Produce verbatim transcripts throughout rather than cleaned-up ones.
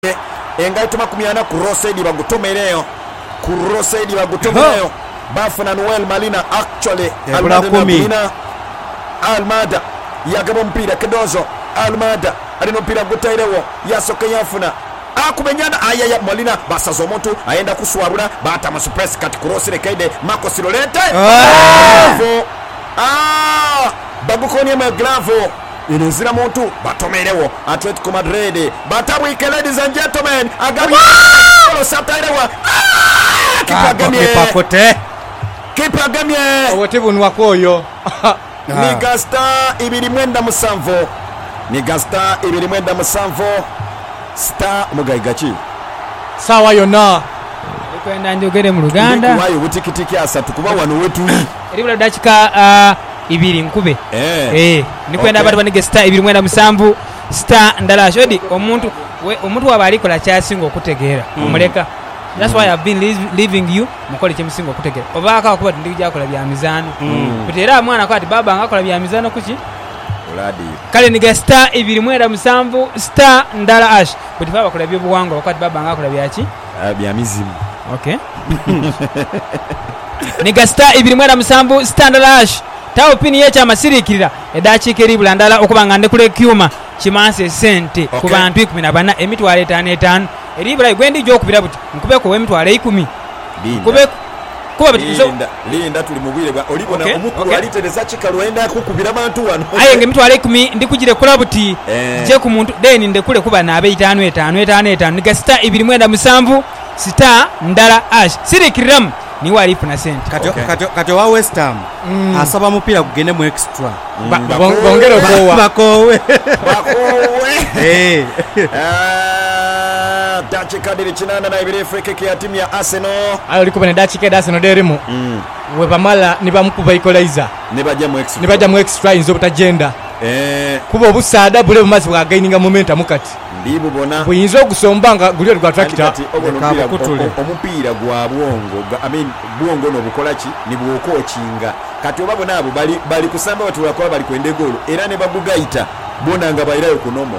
engaito makumi ana ku Rosedi bagutomereyo ku Rosedi bagutomereyo bafuna Noel Malina actually Almada Almada yagaba mpira Kedozo Almada alino mpira gutairewo yasoka yafuna akumenyana ayaya Malina basazo omuntu ayenda kuswabula bata masuppress kati cross lekaide Marco Silolete ah, ah bagukoni ma glavo inazira muntu batomerewo Atletico Madrid batabwike ladies and gentlemen agabi wow! Satairewa ah, kipagamye kipakote kipagamye obotibu nwakoyo ni Gasta ibiri mwenda musanvo ni Gasta ibiri mwenda musanvo star mugayigachi sawa yona kwenda njogere mu Luganda wayo butikitiki asatu kuba wano wetu eribula dakika uh, ibiri nkube eh eh ni kwenda okay. Abantu banige star ibiri mwenda musanvu star ndala shodi omuntu we omuntu wabalikola kyasinga okutegeera omuleka mm. That's why I've been leaving you mukole kyemusinga okutegeera obaka kuba ndijja kola bya mizano mm. Bitera mwana kwati baba ngakola bya mizano kuki oladi kale ni star ibiri mwenda musanvu star ndala ash kuti baba kola byo buwango wakati baba ngakola byaki bya mizimu okay ni star ibiri mwenda musanvu star ndala ash tawo pini yecha amasirikirira edachike libula ndala okubanga ndekule kyuma kimanse sente okay. Ku bantu ikumi na bana emitwale etaano etaano eribula igwendi jo kubira buti nkubeko wemitwale ikumi kube kuba bitizo linda linda tuli mubwire bwa olibona okay. Omukuru okay. Alitereza chikalo enda kukubira abantu wano aye ngemitwale ikumi ndikugire kula buti eh. Je ku muntu deni ndekule kuba na abe etaano etaano etaano etaano ni star ibiri mwenda musanvu star ndala ash sirikiramu ni walifu na sente kati okay. kati kati wa West Ham mm. Asaba mupira kugende mu extra mm. Bongero kowa bakowe bakowe eh ah dachi kadiri chinana na ibiri free kick ya timu ya Arsenal ayo liko bene dachi keda Arsenal derimo mm. We bamala ni bamukuba equalizer ne baje mu extra ne baje mu extra inzo butagenda eh kuba obusada bule bumazi bwa gaininga momentum mukati ndibu bona buyinzo okusombanga gulyo gwa tractor omupira gwa bwongo I mean bwongo no bukolaki ni bwokochinga kati obabona abo bali bali kusamba watu wakwa bali kwende golo era ne babugaita bona nga bayirayo kunomo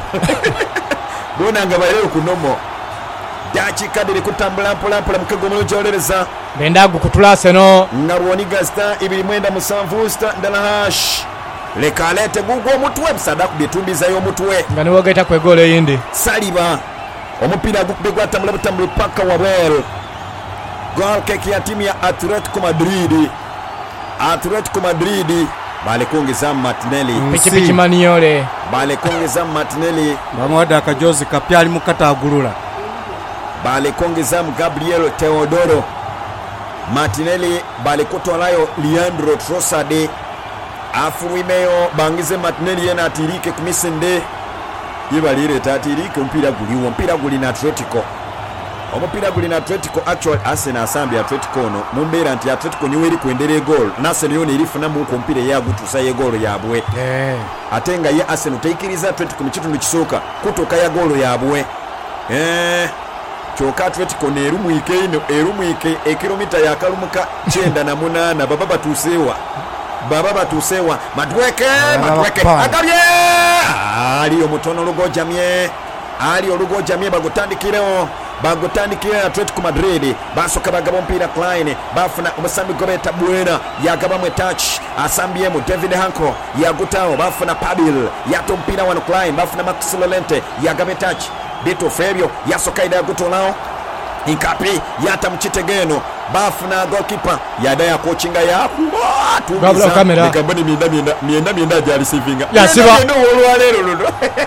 bona nga bayirayo kunomo dachi kadiri kutambula mpola mpola mukegomolo jolereza bendagu kutulase no ngaboni Gasta ibiri mwenda musanvu star ndala hash lekalete gugwo mutwe bisada kubitumbiza yo mutwe ngani wogeta kwe gole yindi Saliba omupira gukubigwa tambula butambula paka wa ball goal kick ya timu ya Atletico Madrid Atletico Madrid bale kuongeza Martinelli pichi pichi maniole bale kuongeza Martinelli bamwada akajozi kapyali mukata agulula bale kuongeza Gabriel Teodoro Martinelli bale kutolayo Leandro Trossard afuwimeyo bangize Martinelli yena atirike kumisende yibalire tatirike mpira guliwo mpira guli na Atletico omupira guli na Atletico actual Arsenal asambi Atletico no mumbera nti Atletico niweri kuendere goal Arsenal yone ilifuna mu kompira yagutusa ye goal yabwe eh atenga ye Arsenal taikiriza Atletico michitundu kisoka kutoka ya goal yabwe eh choka Atletico ne erumu ikeino erumu ike e kilomita ya kalumuka chenda na munana baba batusewa baba batusewa madweke madweke agabye ali omutono lugo jamie ali olugo jamie bagutandikireo bagutandikire Atletico Madrid basoka bagabo mpira Klein bafuna umusambi gobeta Buena yagaba mu touch asambie mu David Hanko yagutao bafuna Pabil yato mpira wa Klein bafuna Max Lolente yagaba touch Bito Fabio yasoka ida gutolao Inkapi yata mchitegeno bafuna goalkeeper yada ya coachinga ya tu babla kamera nikambani mienda mienda mienda mienda jali sivinga ya siba ndo wolwalero ndo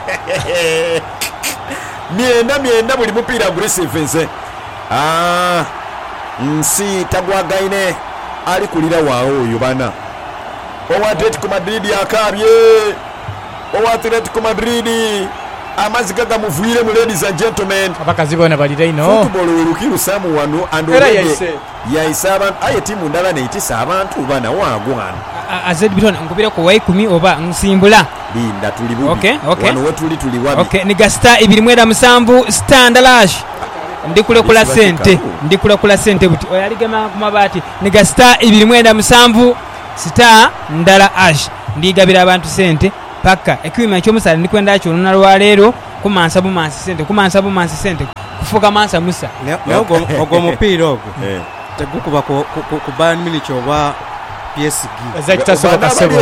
mienda mienda buli mupira guri sivinze ah nsi tagwagaine ali kulira wao yobana o Atletico Madrid yakabye o Atletico Madrid amazigaga muvuire mu ladies and gentlemen abakazibona balira ino football werukiru samu wano andorede yaisaba aye timu ndala ne itisa abantu bana wagwana azed biton ngubire ko way kumi oba nsimbula binda tuli bubi okay okay wano wetuli tuli wabi okay ni star ibiri mwenda musanvu standalash ndikule kula sente ndikule kula sente buti oyaligema kumabati ni star ibiri mwenda musanvu star ndala ash ndigabira abantu sente paka ekiwima ekyomusala ndikwenda kyo lunalwa leero kumansa bumansi sente kumansa bumansi sente kufuka mansa musa ogwo ogwo mupiira ogwo tegukuba ku ku Bayern Munich oba P S G ezakitasoboka sebo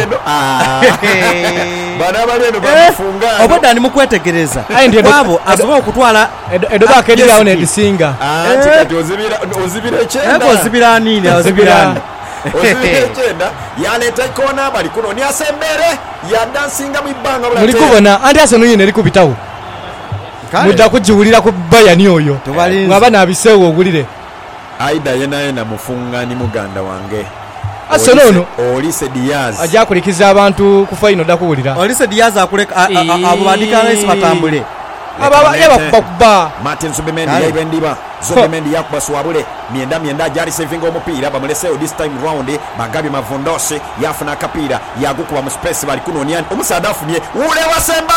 bana balendo bafunga oboda ni mukwetegereza abo asobola okutwala edoba kedira ne disinga anti kati ozibira ozibira echenda eko ozibira nini ozibira ozibira echenda yaleta ikona bali kuno ni asembere ya dansinga mwibanga bula muri kubona anti asano yine eri kubitawo mudda kujiwulira ku Bayern oyo ngaba nabisewo ogulire aida yena yena mufunga ni muganda wange Asanono Olise Diaz ajja kulikiza abantu ku final dakuwulira Olise Diaz akuleka abo badika rais batambule aba yaba kuba Martin Zubimendi yaibendiba Zubimendi yakuba swabule mienda mienda jari saving omupira bamuleseo this time round bagabi mavondose yafuna kapira yagukuba mu space bali kunoniani omusadafu niye ule wasemba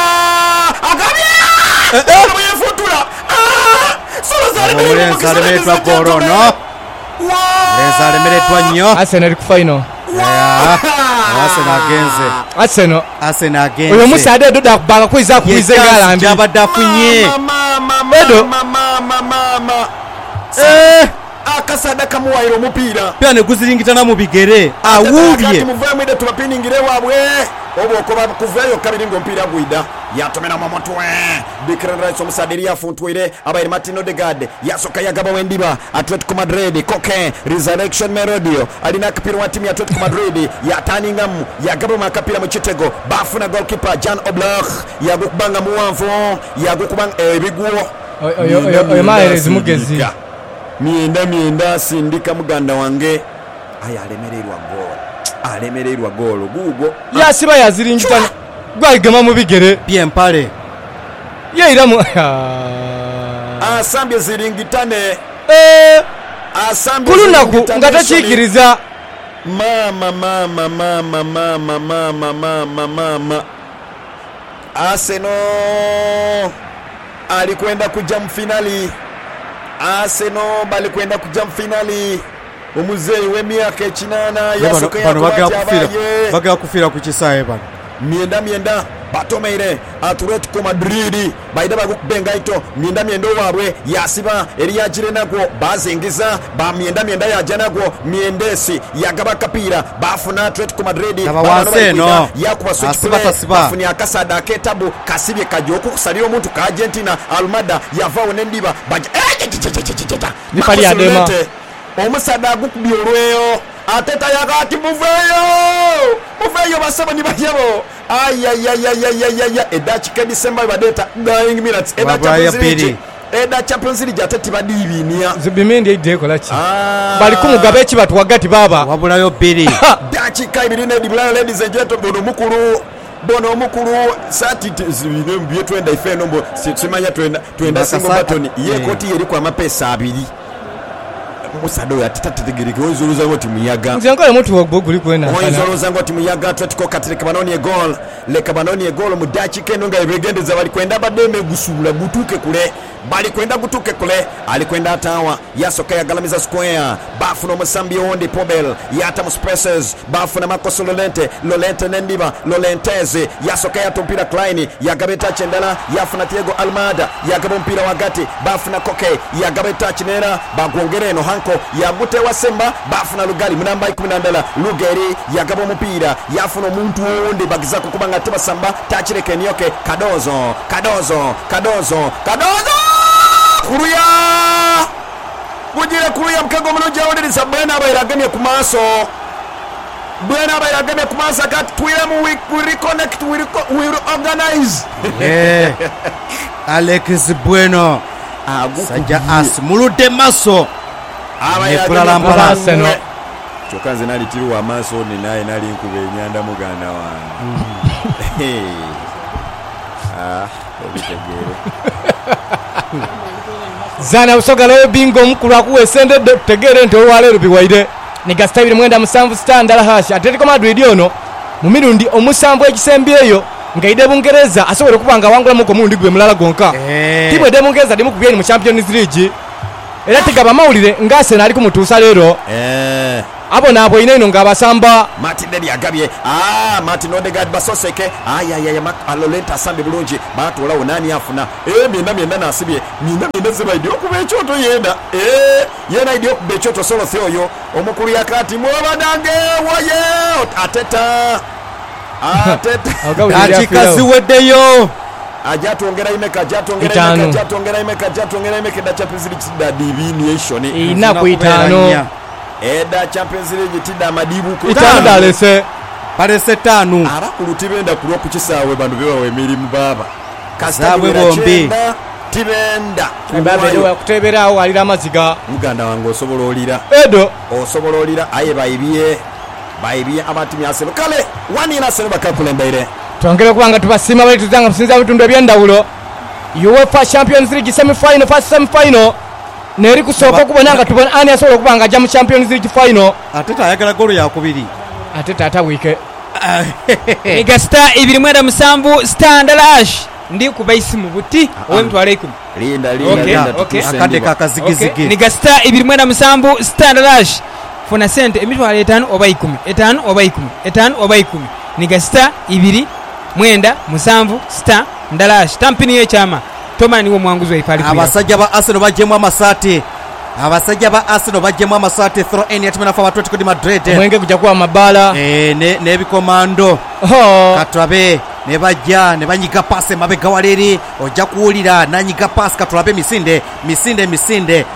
agabye yefutula solo zale zaremetwa gorono Leza lemeretwa nnyo Arsenal eri ku final Arsenal agenze Arsenal Arsenal agenze oyo musade doda kubaga kwiza kwize galandi abadafunye edo mama mama eh akasada kamuwairo mupira pia ne kuzilingitana mu bigere awubye muvaye mwide tubapiningire wabwe obo koba kuvayo kabiri ngo mpira guida yatomena mu mutwe Declan Rice omusaderi yafuntwire abayiri Martin Odegaard yasoka yagaba wendiba Atletico Madrid Coque Resurrection Merodio alina kapira wa timu ya Atletico Madrid yataningam yagaba makapira mu kitego bafuna goalkeeper Jan Oblak yagukubanga muwanvu yagukubanga ebiguo oyo oyo oyo maerezi mugezi mienda mienda sindika muganda wange aya alemererwa gol alemererwa gol gugo yasiba yazilingitana gwagema mu bigere bien pale yeiramu asambye zilingitane eh asambye kulunaku ngatakikiriza mama mama mama mama mama mama mama Arsenal alikwenda kuja mfinali Arsenal bali kwenda kuja mfinali omuzei w'emyaka ekinana yasoka yakufira baga kufira ku kisaye bano mienda mienda batomeire Atletico Madrid baida bakubenga ito mienda mienda wabwe yasiba eri yagire nagwo bazingiza ba mienda mienda yajanagwo miendesi yagaba kapira bafuna Atletico Madrid babawanseno yakuba switch bafuni akasada ketabu kasibye kajoku kusalira omuntu ka Argentina Almada yavawo nendiba baje ni pali adema omusada gukubye olweyo ateta yakati muveyo muveyo basaba ni bajebo ayayayayayaya edachika December badeta dying minutes eda Champions League eda Champions League ateti badibinia Zubimendi edekola ki bali kumugabe ekibatu wagati baba wabulayo biri dachika ibiri ne dibla ladies and gentlemen mukuru bono mukuru sati zibine mbiye twenda ifeno mbo simanya twenda twenda singo batoni ye koti yeri kwa mapesa abiri musado ya tatategirike onzuluza ngo timuyaga nzengo mutu wogbo guli kwena onzuluza ngo timuyaga Atletico katirika banoni e goal leka banoni e goal mu dachika eno nga ebegendeza bali kwenda bademe gusula gutuke kule bali kwenda gutuke kule alikwenda atawa yasoka yagalamiza square bafu no musambi onde Pobel yata mu spaces bafu na makoso Lolente Lolente nendiba Lolenteze yasoka yatompira Klein yagabeta chendala yafuna Diego Almada yagaba mpira wagati bafu na Koke yagabeta chinera bagongere no hanko yagute wasemba bafu na Lugali munamba kumi na mbili Lugeri yagaba mpira yafuna omuntu onde bagiza kukubanga tebasamba tachireke nyoke Kadozo Kadozo Kadozo Kadozo kuruya kujira kuruya mkago mulungi awondereza bwena abayiragamye ku maaso bwena abayiragamye ku maaso kati twire mu we reconnect we will organize eh Alex Bueno sajja as mulude maso abayiragamye ku Arsenal chokanze nali tiru wa maso ni naye nali nkube nyanda muganda wange ah obitegere Zana usogala bingo mukulu akuwesende tegere nti olwaleero biwaire ne gastabire mwenda musanvu standala hash Atletico Madrid ono mu mirundi omusanvu ekisembyeyo ngaide bungereza asobole kubanga wangula muko mundi gwe mulala gonka timu ede bungereza dimu kubyeni mu Champions League era tigaba mawulire ngase nali kumutuusa leero eh abo nabo ine ino ngabasamba Martinelli agabye ah Martin Odegaard basoseke ayaya alolenta sambe bulungi batola onani afuna eh minda minda nasibye minda minda zibaidi okuba ekyoto yenda eh yena idi okuba ekyoto solo theoyo omukulu yakati mwabadange waye ateta ateta akikaziweddeyo ajatongera imeka ajatongera imeka ajatongera imeka ajatongera imeka da Champions League da deviation ina ku itano eda Champions League tida madibu ku itano dalese palese tano ara kulutibenda kulo kukisawe bandu bewa emirimu baba kasabwe bombi tibenda babe wa kuteberawo alira amaziga muganda wange osobola olira edo osobola olira aye bayibiye bayibiye amatimi aselo kale wani na selo bakakulembeire twongere kubanga tubasima bali tuzanga kusinza bitundu ebyendawulo UEFA Champions League semi final first semi final neri kusooka kubonanga tubona ani asobola kubanga ajja mu Champions League final ateta ayagala golo yakubiri ate tata wike Mega Star ibiri mwenda musanvu Standalash ndi kubaisi mu buti owemtwala ikumi linda linda Okay, linda okay. akade kakazigizigi Mega Star ibiri mwenda musanvu Standalash funa sente emitwala etaano oba ikumi etaano oba ikumi etaano oba ikumi Mega Star ibiri mwenda musanvu Star Ndalash tampini yechama tomani wo mwanguzi wa ifali abasajja ba Arsenal bajjemu amasate abasajja ba Arsenal bajjemu amasate throw in yatimena fa Atletico de Madrid mwenge kujja kuwa mabala eh ne nebikomando oh katulabe ne bajja ne banyiga passe mabega waleri ojja kuwulira nanyiga passe katulabe misinde misinde misinde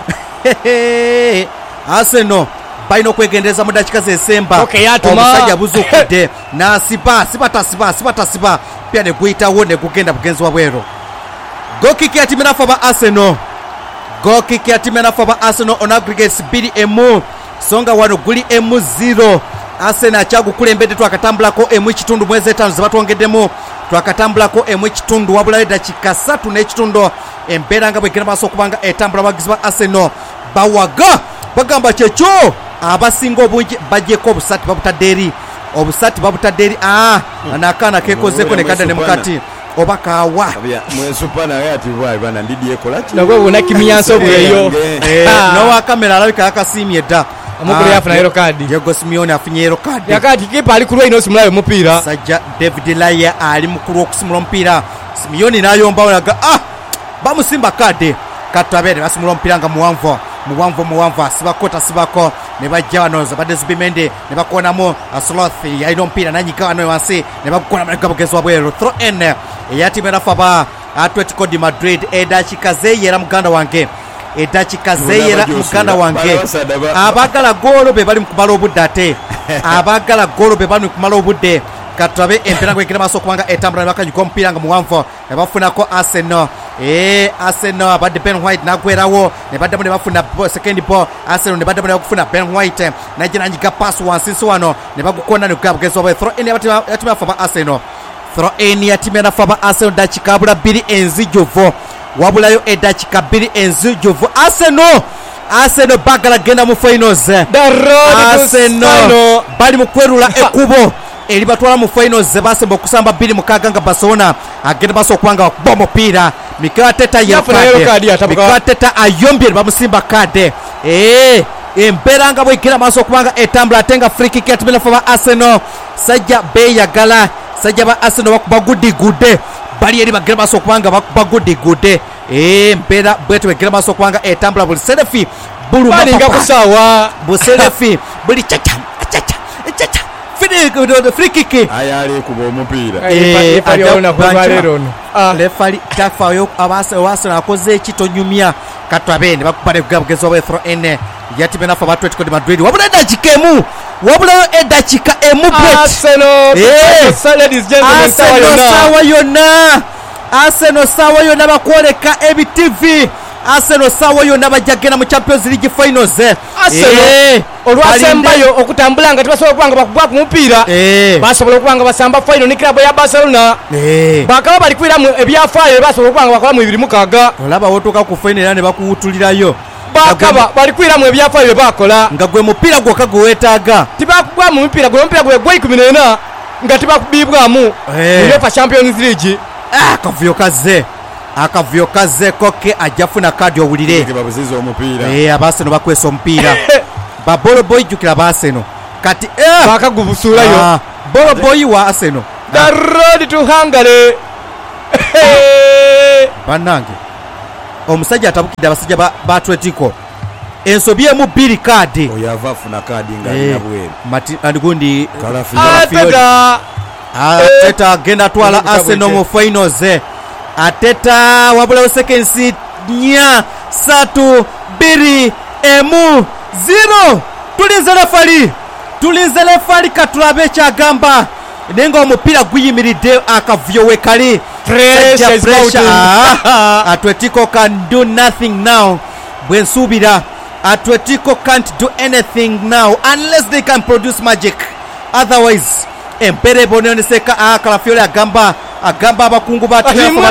Arsenal baino kwegendeza mu dakika zesemba okay, yatuma omusajja buzukudde nasiba sibata siba sibata siba pia ne guitawo ne kugenda bugenzi wa bwero gokiki yatimena fa ba Arsenal gokiki yatimena fa ba Arsenal on aggregates bili emu songa wano guli emu zero Arsenal kyagukulembedde twakatambulako emu kitundu mwezi etaano zibatwongeddemu twakatambulako emu kitundu wabulayo dakika ssatu n'ekitundu embeera nga bwegenda maaso okubanga etambula abagizi ba Arsenal bawaga bagamba kyekyo abasinga obungi bajjeko obusati babutadde eri obusati babutadde eri ah anakaana kekozeko ne kadda ne mukati oba kawa mwesupana yati bwai bana ndidi ekola ki nagwe bona kimyanso bweyo no wa kamera alabika akasimye dda amugule yafuna yero kadi Diego Simeone afunye yero kadi yakati kipa ali kulwa ino simulayo mupira sajja David Laya ali mukuru okusimula omupira Simeone nayomba olaga ah bamusimba kadi katwabere basimula omupira nga muwanvu muwanvu muwanvu asibakota sibako ne bajja wano zabadde Zubimende ne bakonamu Sloth yalina omupira nanyika wano wansi ne bakona mulekabugezi wa bweru throw in eyatimera faba Atletico de Madrid edakika zeyera muganda wange edakika zeyera muganda wange abagala golo be bali mukubala obudde ate abagala golo be bali mukumala obudde katwabe empira kwekira maso kubanga etambula bakanyuka omupira nga muwanvu ne bafunako Arsenal eh Arsenal abadde Ben White nagwerawo ne baddamu ne bafuna second ball Arsenal ne baddamu ne bakufuna Ben White najina nyiga pass wansi wano ne bagukona ne kugabugeza oba throw in yatima fa ba Arsenal throw in yatima fa ba Arsenal dakika abula bbiri enzijuvu wabulayo edakika bbiri enzijuvu Arsenal Arsenal bagala genda mu finals Arsenal bali mu kwerula ekkubo eri batwala mu finals zebasemba okusamba bbiri mukaaga nga Barcelona agenda baso okubanga bakuba omupiira Mikel Arteta Mikel Arteta ayombye bamusimba kade eh embeera nga bwegera maaso okubanga etambula ate nga free kick yatumira fa ba Arsenal sajja beyagala sajja ba Arsenal bakuba gudigudde bali eri bagera maaso okubanga bakuba gudigudde eh embeera bwetu begera maaso okubanga etambula buli serefi bulu balinga kusawa buserefi buli chacha chacha chacha free kick ayali kuba omupira eh aliona kwa lero no refari tafayo abase wasana akoze ekitonyumya katwabene bakupale kugabugeza oba throw in yatimena fa Atletico de Madrid wabula edakika emu wabula edakika emu Arsenal ladies gentlemen sawa yonna Arsenal sawa yonna bakwoleka ebi T V Arsenal sawa yonna bajagena mu Champions League finals Arsenal olwasembayo okutambula nga tebasobola kubanga bakubwa ku mupiira basobola okubanga basamba final ne club ya Barcelona bakaba bali kwiramu ebyafaayo basobola okubanga bakola mu bibiri mukaaga olaba wotoka ku final era ne bakuwutulirayo bakaba bali kwiramu ebyafaayo bakola nga gwe mupiira gwokka gwe weetaaga tibakubwa mu mupiira gwe mupiira gwe gwe ikumi n'ena nga tibakubibwamu UEFA Champions League akavuyo kaze akavuyo kaze koke ajafuna kadi owulire babuziza omupiira eh Arsenal bakwesa omupiira ba Bolo Boy jukira ba Arsenal kati eh bakagubusulayo ah, Bolo Boy wa Arsenal the road to Hungary banange omusajja atabukidde abasajja ba, ba Atletico ensobi emu bbiri kaadi oyava afuna kaadi nga alina bweru mati andigundi Ateta Ateta agenda atwala Arsenal mu finals Ateta wabulawo seconds nya satu bbiri emu zero tulinze lefali tulinze lefali katulabe ekyagamba naye nga omupiira guyimiridde akavuyo wekali Atletico can do nothing now bwensuubira Atletico can't do anything now unless they can produce magic otherwise empere bononeseka akalafiole agamba agamba abakungu batefuzibu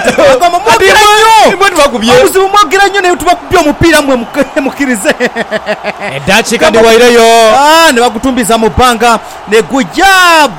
mwogera nnyo naye tubakubye omupiira mwe mukirize edachi kandi waireyo ne bagutumbiza mu bbanga ne gujja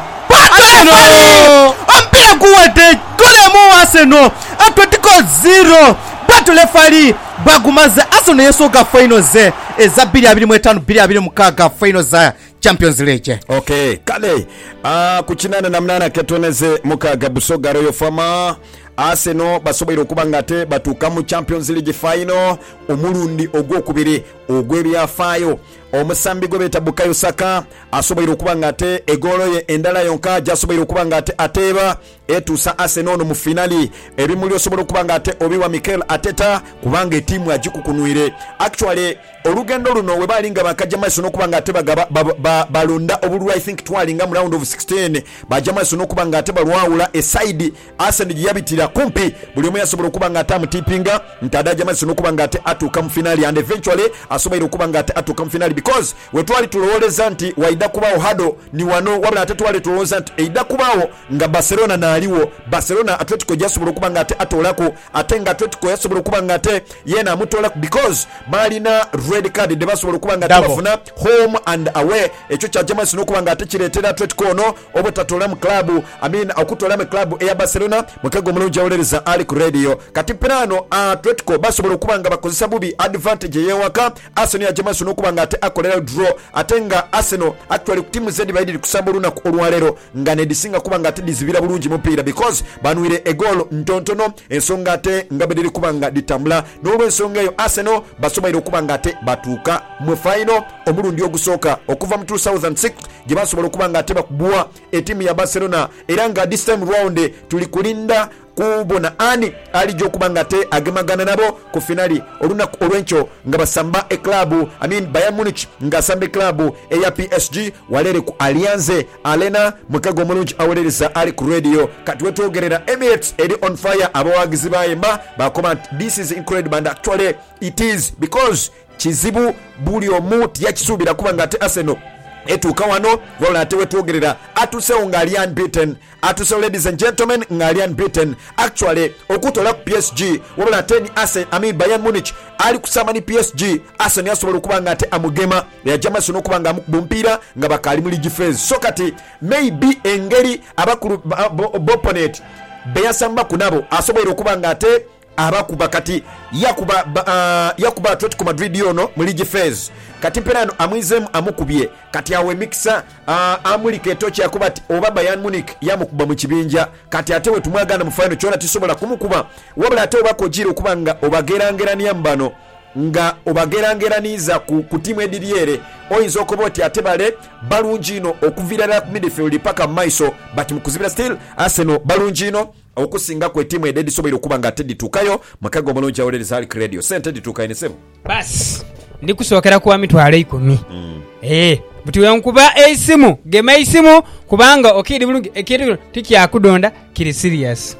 omupiira guwadde golemu Arsenal Atletico zero batu lefali bagumaze Arsenal yesoga finals eza bbiri abiri mu etaano bbiri abiri mu mukaaga finals za Champions League. Okay, kale uh, kukinana na mnana ketoneze mukaaga Busoga Royal Farmer Arsenal basoboye okuba ngate batuuka mu Champions League final omulundi ogwokubiri ogw'ebyafaayo omusambi gwe beta Bukayo Saka asoboye okuba ngate egolo ye endala yonka jasoboye okuba ngate ateeba etuusa Arsenal no mu finali ebimuli osobola okuba ngate obiwa Mikel Arteta kubanga etimu agikukunwire actually olugendo luno we balinga bakajja maso n'okuba ngate bagaba balonda obululu I think twalinga mu round of sixteen bajja maso n'okuba ngate balwawula eside Arsenal yabitira kumpi buli omu yasobola okuba ngate amutipinga ntadaja maso n'okuba ngate atuuka mu finali and eventually asoboye okuba ngate atuuka mu finali because we twali tulowoleza nti waida kubawo hado ni wano wabula ate twali tulowoleza nti eida kubawo nga Barcelona naaliwo Barcelona Atletico jasobola okuba ngate atolako ate nga Atletico yasobola okuba ngate yena amutolako because balina red card de basobola okuba ngate bafuna home and away ekyo kya James n'okuba ngate kireetera Atletico no obutatola mu club I mean akutola mu club eya Barcelona mukago mulungi awulereza ali ku radio kati penano Atletico basobola okuba nga bakozesa bubi advantage yewaka Arsenal ya James n'okuba ngate akolera draw atenga Arsenal actually timu zedi baidi kusambuluna ku olwalero nga ne disinga kuba ngate dizibira bulungi mupiira because banwire egolo ntontono ensonga ate nga bediri kuba nga ditambula n'olwo ensonga eyo Arsenal basobola okuba ngate batuuka mu final omulundi ogusooka okuva mu two thousand six gye basobola okuba ngate bakubwa etimu ya Barcelona era nga this time round tuli kulinda kubona ani alijja okuba ngate agemagana nabo ku finali olunaku olw'enkyo nga basamba e club I mean Bayern Munich nga samba e club eya P S G walere ku Allianz Arena mukago mulungi awulereza ali ku radio kati wetwogerera Emirates eri on fire abawagizi bayimba bakoma this is incredible and actually it is because kizibu buli omu yakisuubira kuba ngate Arsenal etuuka wano wabula ate wetwogerera atusewo nga ali unbeaten atusewo ladies and gentlemen nga ali unbeaten actually okutola ku P S G wabula ate ni Arsenal I mean Bayern Munich ali kusamba ni P S G Arsenal yasobola okuba nga ate amugema ya James n'okuba nga amukuba omupiira nga bakali mu league phase so kati maybe engeri abakulu opponent beyasamba kunabo asobola okuba nga ate abakuba kati yakuba uh, yakuba Atletico Madrid yono mu league phase kati penano amwizemu amukubye kati awe mixa uh, amulike tochi yakuba ati oba Bayern Munich yamukuba mu kibinja kati ate we tumwagana mu final kyona tisobola kumukuba wabula ate obakojira okuba nga obagerangerania mbano nga obagerangeraniza ku, ku timu ediriere oyinza okuba oti ate bale balungi ino okuvirala ku midfield paka maiso but mukuzibira still Arsenal balungi ino okusinga ku timu ededi sobola okuba nga teditukayo makago mulungi awulereza ali radio sente ditukayo ne sebo bas ndi kusookera kuwa mitwalo ikumi mm. eh buti wenkuba esimu gema esimu kubanga okidi bulungi ekiri tikyakudonda kiri serious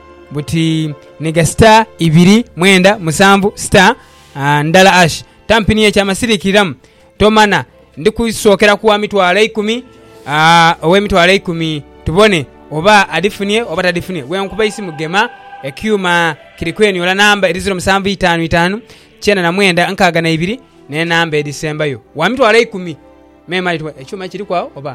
buti nega star ibiri mwenda musanvu star uh, ndala ash tampini ye chamasirikiramu tomana ndi kusookera kuwa mitwalo ikumi uh, owe mitwalo ikumi tubone oba adifunie oba tadifunie wenkuba isimu gema ekyuma kirikweni ola namba eri zero musanvu itaano itaano kyenda na mwenda nkaaga na ibiri ne namba edisemba yo wa mitwalo ikumi mema itwa ekyuma kiri kwawo oba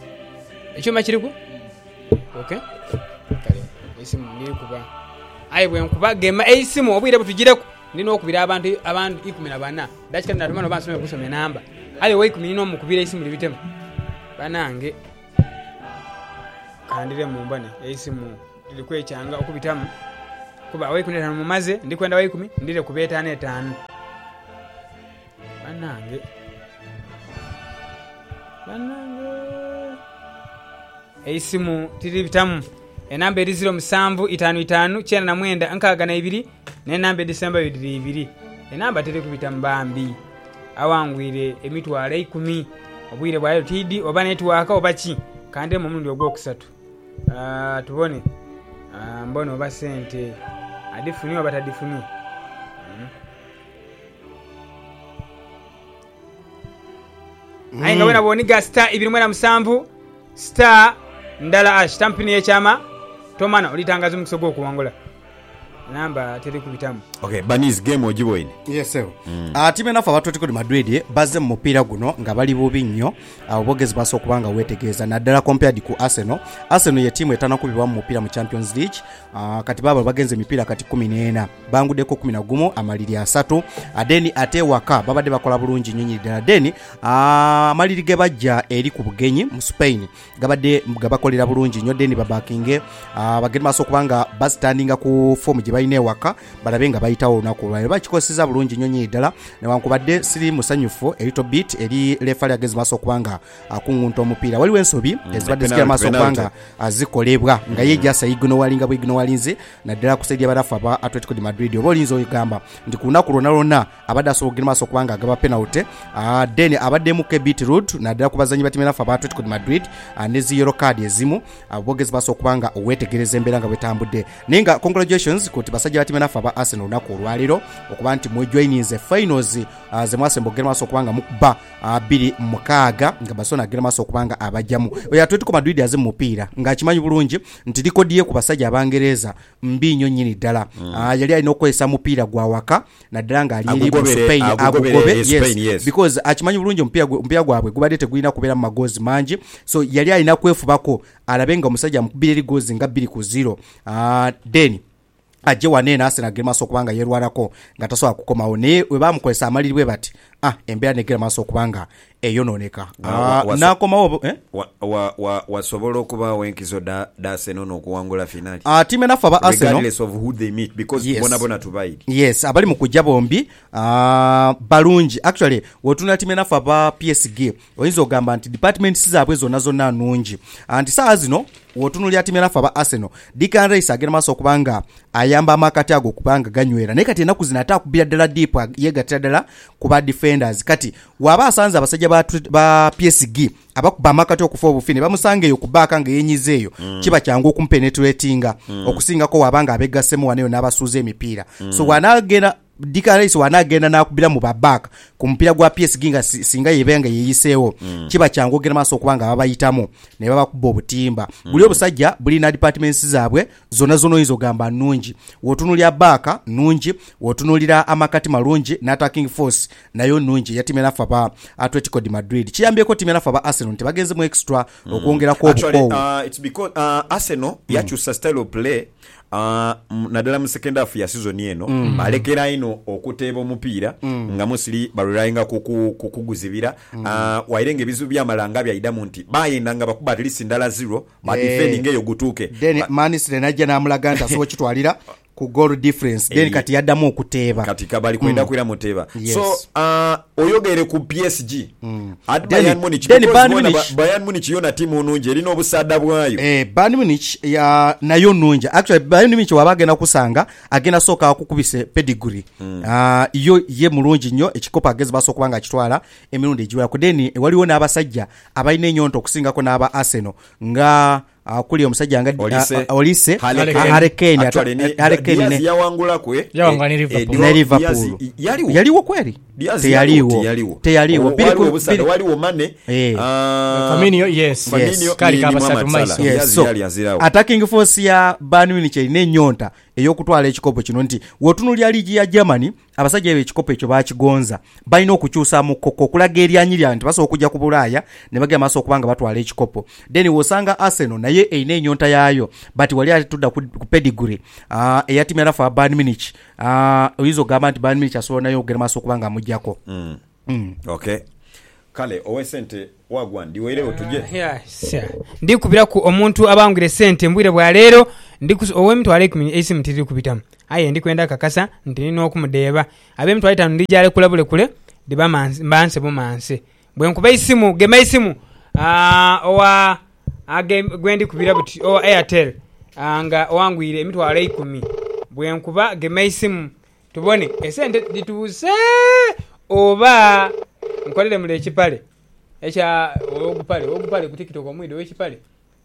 ekyuma kiri ku okay kale isimu ndiri kuba ayi wenkuba gema isimu obwire butugireko ndino okubira abantu abantu ikumi na bana dakika na tumano bansome kusome namba ali waikumi n'omukubira isimu libitemu banange kandire mu mbone isimu lilikwechanga okubitamu kuba waikumi n'etaano mumaze ndikwenda waikumi ndire kubeta n'etaano banange banange isimu tilibitamu enamba eri ziro musanvu itaano itaano kyenda na mwenda nkaaga na ibiri n'enamba edisemba bibiri ibiri enamba tiri kubitamu bambi awangwire emitwalo ikumi obwire bwa tidi oba netwaka oba ki kandi mu mulundi ogwokusatu uh, tubone uh, mbono oba sente adifuni oba tadifuni mm. mm. ayi nga wena boniga star ibiri mwena musanvu star ndala ash tampini yechama tomana olitangaza omukisa gw'okuwangula namba teri kubitamu. Okay, Banis game ojiboine. Yes sir. Mm. Uh, time nafa Atletico de Madrid baze mu mupiira guno nga bali bubi nnyo obogezi baso kubanga wetegeeza naddala compared ku Arsenal. Arsenal ye timu etana kubibwa mu mupiira mu Champions League. Uh, kati baba bagenze mipiira kati kumi n'ena bangudeko kumi na gumu amaliri asatu adeni ate waka babadde bakola bulungi nnyo ddala deni uh, amaliri ge bajja eri ku bugenyi mu Spain gabadde gabakolera bulungi nnyo deni babakinge uh, bagenda baso kubanga bastandinga ku form gye bayine waka balabe nga bayitawo olunaku olwaleero bakikoseza bulungi nnyo nnyo ddala newankubadde siri musanyufu a little bit eri refali agezi maaso okubanga akungunta omupiira waliwo ensobi mm, ezibadde zigera maaso okubanga azikolebwa nga ye jasa igno walinga bwigno walinze naddala kusaidia barafu aba Atletico de Madrid oba olinza oyigamba nti ku lunaku lwonna lwonna abadde asobola okugenda maaso okubanga agaba penalty uh, then abadde mu Beat Road naddala ku bazanyi batimu barafu aba Atletico de Madrid uh, nezi yellow card ezimu abogezi uh, maaso okubanga owetegereza embeera nga bwetambudde nenga congratulations kuti basajja batimu barafu aba Arsenal olunaku olwaleero okuba nti mwejoininze finals uh, ze mwasemba okugenda maaso okubanga mukuba uh, biri mukaaga nga basona agenda maaso okubanga abajjamu oyo Atletico Madrid aze mu mupiira ng'akimanyi bulungi nti likodi ye ku basajja abangereza mbi nnyo nnyini ddala mm. uh, yali alina okukozesa mupiira gwa waka naddala nga ali mu Spain agugobe yes, Spain, yes. Because akimanyi bulungi omupiira gwabwe gubadde tegulina kubeera mu magoozi mangi so yali alina kwefubako alabe nga omusajja amukubira ligoozi nga bbiri ku zero uh, then ajje wanene Arsenal agenda maaso okubanga yerwanako nga tasobola kukomawo naye we baamukozesa amaliri bwe bati ah embeera negera maaso okubanga eyonooneka uh, nakomawo eh? wasobola okubaawo enkizo da Arsenal n'okuwangula finali uh, timu enafu aba Arsenal regardless of who they meet because yes. bona bona tubaidi yes abali mu kujja bombi uh, balungi actually wotuna timu enafu aba P S G oyinza ogamba nti department zaabwe zonna zonna nungi anti saa zino wotunulya timu enafu aba Arsenal Declan Rice agenda maaso okubanga ayamba amakati ago kubanga ganywera naye kati enaku zino ate akubira ddala deep yegatira ddala kuba defenders kati waba asanze abasajja ba, ba P S G abakuba amakati okufa obufine bamusange eyo kubaaka nga yenyizeeyo mm. kiba kyangu okumpenetratinga mm. okusingako wabanga abegasemu waneyo n'abasuuza emipiira mm. so wanagenda Declan Rice wanagenda nakubira mu babaka ku mpira gwa P S G nga singa yebenga yeyiseewo mm. kiba kyangu ogenda maaso okubanga babayitamu ne babakuba obutimba mm. buli obusajja buli na departments zaabwe zona zono izo gamba nungi wotunulya baka nungi wotunulira amakati malungi na attacking force nayo nungi yatimena faba Atletico de Madrid kiyambyeko timena faba Arsenal tebagenze mu extra mm. okongera ko obukowo uh, it's because uh, Arsenal mm. yachusa style of play Uh, nadala mu second half ya season eno mm. balekera ino okuteeba omupiira mm. nga musiri balulainga kukuguzibira mm. uh, wairenge bizu byamalanga byayidamu nti bayendanga bakuba at least ndala zero but hey. defending eyo gutuke then but, manisire najja namulaga nti asobola kitwalira ku goal difference then kati yaddamu okuteeba kati kabali kwenda mm. kwira muteeba yes. so uh, oyogere ku P S G mm. at Bayern Munich Bayern Munich yona timu nungi erina obusada bwayo eh Bayern Munich ya nayo nungi actually Bayern Munich wabagenda kusanga agenda soka akukubise pedigree mm. uh, iyo ye mulungi nnyo ekikopa agezi baso kubanga kitwala emirundi ejiwera ku deni waliwo n'abasajja abayina enyonto okusingako n'aba Arsenal nga akuli omusajja anga Olise Harekeni Harekeni yawangula kwe yawangani Liverpool yaliwo yaliwo kweli teyaliwo teyaliwo waliwo Mane Firmino yes kali kaba satu maisi attacking force ya Bayern Munich ne nyonta eyokutwala ekikopo kino nti wotunulya ligi ya Germany abasajja ebe ekikopo ekyo bakigonza balina okukyusa mu kokko kulaga eryanyi nti basobola okujja ku Bulaaya ne bagenda maaso okubanga batwala ekikopo then wosanga Arsenal naye eyina enyonta yaayo but wali atudda ku pedigree uh, eyatimira fa Bayern Munich uh, oyizo gamba nti Bayern Munich asobola nayo okugenda maaso okubanga amujjako mm. mm. okay kale owe sente wagwa ndiweere otuje yes ndikubira ku omuntu abangire sente mbwire bwa leero ndiku ow'emitwalo ekumi esimu tiri kubitamu aye ndikwenda kakasa ntirina okumudeeba ab'emitwalo etaano ndijale kulabule kule diba mbanse bumanse bwe nkuba isimu gema isimu uh, owa gwendi kubira buti o Airtel anga owangwire emitwalo ikumi bwe nkuba gema isimu tubone esente dituuse oba nkolere mule ekipale echa ogupale ogupale ku TikTok omwido w'ekipale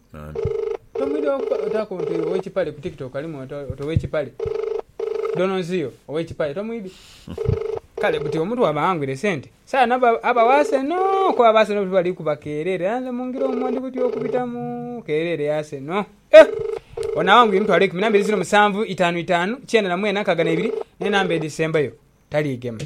tomwido otakonte w'ekipale ku TikTok alimo to w'ekipale dononziyo ow'ekipale tomwidi kale buti omuntu abangwire sente sana abawase no kwa abase no bali kubakerere anze mungiro omwandi buti okubitamu kerere yase no eh ona wangu emitwalo ekumi na bbiri ziro musanvu itaano itaano kyenda na mwenda nkaaga n'ebiri n'enamba edisemba yo taliigema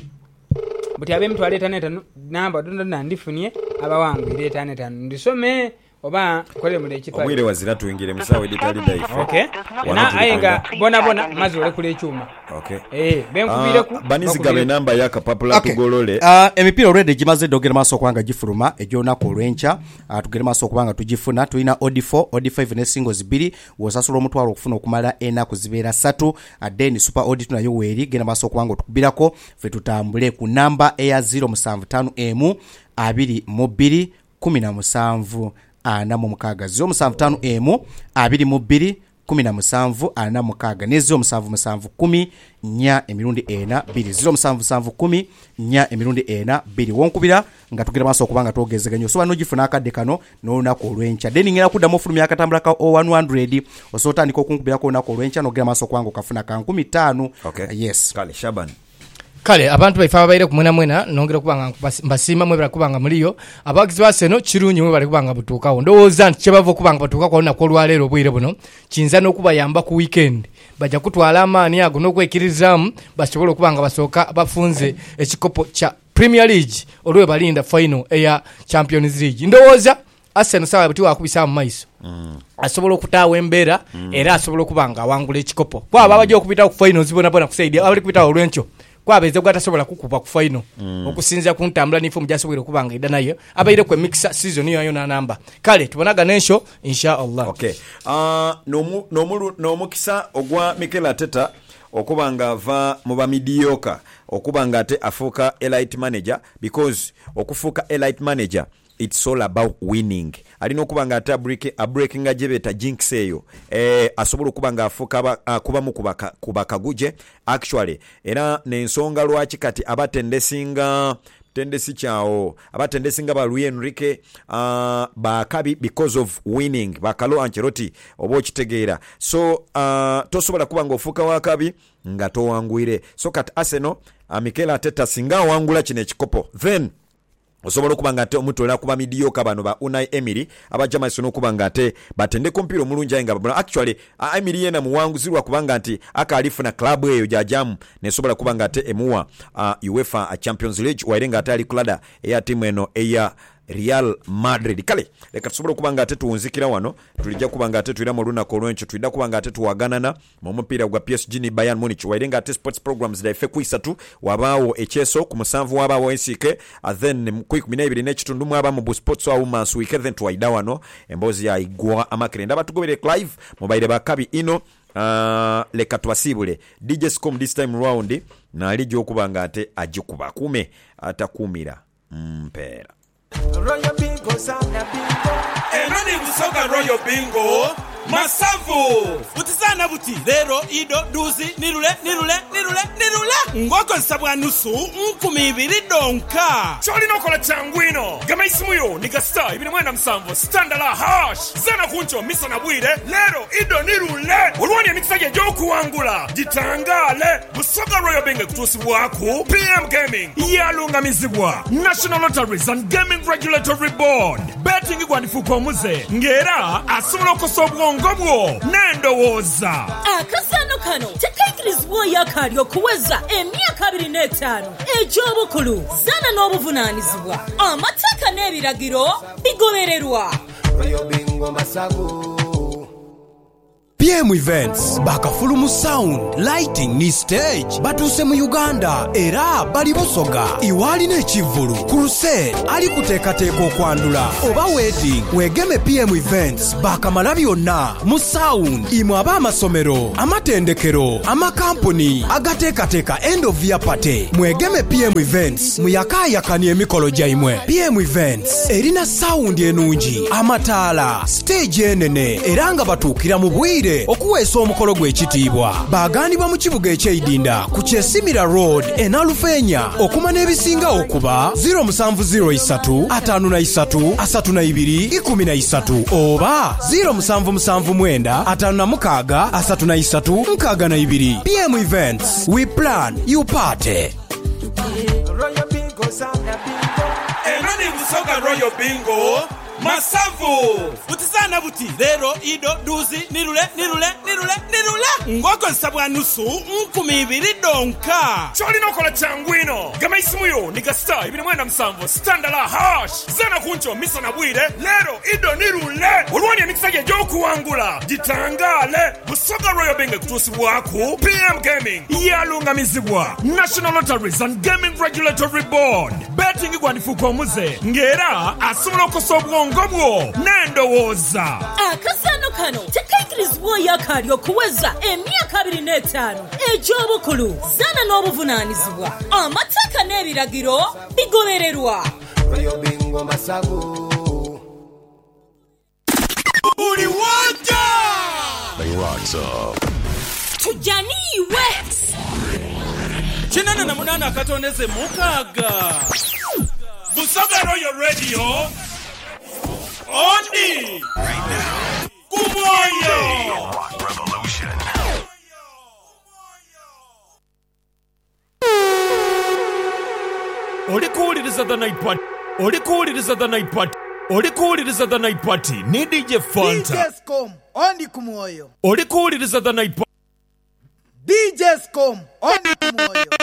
buti ab'emitwalo etaano etaano namba donna ndifunye abawangwire etaano etaano ndisome oba kole mule ekipale obwire wazira tuingire musawe ditali daife okay na ayenga bona bona mazi ole kule ekyuma okay eh benkubire ku uh, banizigabe namba ya kapapula okay. Tugolole uh, emipiira already gimaze dogera maso kwanga gifuruma ejona ko lwencha uh, tugere maso kubanga tugifuna tuina odi four odi five ne singles biri wosasula omutwalo okufuna okumala ena kuzibera satu uh, then super odi tunayo weri gena maso kwanga tukubirako fe tutambule ku namba eya zero musanvu tano emu abiri mu bbiri kumi na musanvu ana mu mukaga zero musanvu tano emu abiri mu bbiri kumi na musanvu ana mukaga ne zero musanvu musanvu kumi nya emirundi ena biri zero musanvu musanvu kumi nya emirundi ena biri wonkubira nga tugira maso kubanga togezeganya so bano gifuna akadde kano no nako olwencha then ngera kudda mu fulumya akatambula ka one hundred osota ndiko kunkubira ko nako olwencha no gira maso kwangu kafuna ka nkumi ttaano okay. uh, yes kale Shaban kale abantu baifa babaire kumwena mwena nongera kubanga mbasima mwebera kubanga muliyo abagizi baseno kirunyi mwebale kubanga butukawo ndowooza nti kyebava kubanga batuka kwa na kolwa leero bwire buno kinza n'okuba yamba ku weekend bajja kutwala amaani ago n'okwekirizamu basobole kubanga basooka bafunze ekikopo kya Premier League olwe balinda final eya Champions League ndowooza Arsenal sawa buti wakubisa mu maiso mm. asobola okutaawa embeera mm. era asobola kubanga awangula ekikopo kwa baba bajja okubita ku final zibona bona kusaidia abali kubita olwencho kwabeze gwatasobola kukuba ku final mm. okusinza ku ntambula nifu mujasobwire kubanga ida nayo abaire ku mixer season yo yo na namba kale tubonaga nensho insha Allah okay uh no no no mukisa ogwa Mikel Arteta okubanga va mu bamidioka okubanga ate afuka elite manager because okufuka elite manager it's all about winning alino kubanga ata break a breaking ajebeta jinx eyo eh asobola kubanga afuka uh, kuba mu kubaka kubaka guje actually era nensonga lwaki kati abatendesinga tendesi chao abatendesinga ba Luis Enrique uh, bakabi because of winning bakalo Ancelotti obo kitegeera so uh, tosobola kubanga ofuka wakabi nga to wangwire so kat Arsenal uh, Mikel Arteta singa wangula kine ekikopo then osobola kubanga ate omutola kuba midioka bano ba Unai Emery abajama sono kubanga ate batende kompiro mulunja enga bano actually Emery yena muwanguzirwa kubanga ati akalifuna club eyo jajamu nesobola kubanga ate emuwa uh, UEFA a Champions League wairenga atali kulada eya timu eno eya Real Madrid kale leka tusobola kubanga ate tuunzikira wano tulijja kubanga ate tuira mu luna kolwencho tuida kubanga ate tuwaganana mu mpira gwa P S G ni Bayern Munich wairenga ate sports programs da ife kuisatu wabaawo echeso ku musanvu wabaawo ensike then ku kumi na ibiri n'ekitundu mu aba mu sports wa women's week then tuwaida wano embozi ya igwa amakrenda batugobere live mobile bakabi ino uh, leka twasibule D J Scom this time round na alijo kubanga ate ajikuba kume atakumira mpera Royal Bingo sana bingo Enani busoga Royal Bingo Masavu Utizana buti Lero ido duzi nirule nirule nirule nirule Ngoko nsabwa nusu nkumi ibiri donka Choli nokola changwino Gama isimuyo niga star ibini mwenda msamvo Standala hash Zana kuncho misa na bwire Lero ido nirule Ulwani ya mikisaje joku wangula Jitangale Busoga Royal Bingo kutusi waku P M Gaming Yalunga mizibwa National Lotteries and Gaming Regulatory Board betting igwandifu kwa muze ngera asobola okusobwa ngobwo nendowoza akasano kano tekaikirizibwa yakali okuweza emyaka abiri n'etaano egy'obukulu zana n'obuvunaanyizibwa amateeka n'ebiragiro bigobererwa. P M Events bakafulumu sound lighting ni stage batuse mu Uganda era bali Busoga iwali n'ekivulu crusade ali kuteekateeka okwandula oba wedding wegeme P M Events bakamala byonna mu sound imwe ab'amasomero amatendekero amakampuni agateekateeka end of year party mwegeme P M Events muyakaayakani emikolo gyaimwe. P M Events erina sound enungi amataala stage enene era nga batuukira mu bwire okuweesa omukolo gw'ekitiibwa. Baagandibwa mu kibuga eky'Eidinda ku Kyesimira Road e Nalufeenya okuma n'ebisinga okuba zero seven zero three five three three two two one three oba zero seven seven nine five six three three six two. P M Events, we plan, you party. Royal Bingo sana bingo enoni busoga Royal Bingo Masavu utizana buti lero ido duzi nirule nirule nirule nirule ngoko nsabwa nusu nkumi ibiri donka choli nokola changwino gama isimuyo nika star ibiri mwenda msambo standala hash zana kuncho misa na bwire lero ido nirule ulwani ya mikisaje joku wangula jitangale busoga Royal Bingo kutusi waku P M Gaming yalunga mizibwa National Lotteries and Gaming Regulatory Board betting igwandifuko omuze ngera asumula okosobwa ngobwo nendowoza akasano kano tekaikirizibwa yakali okuweza emyaka abiri n'etaano egy'obukulu zana n'obuvunaanyizibwa amateeka n'ebiragiro bigobererwa. Royal Bingo Masavu uli wanja tujaniiwe kinana na munana akatondeze mukaaga Busoga Royal Radio Ondi right now. Kumoyo Revolution. Oli kuwuliriza the night party. Oli kuwuliriza the night party. Oli kuwuliriza the night party. Ni D J Fanta. D J Scom Ondi Kumoyo. Oli kuwuliriza the night party. D J Scom Ondi Kumoyo.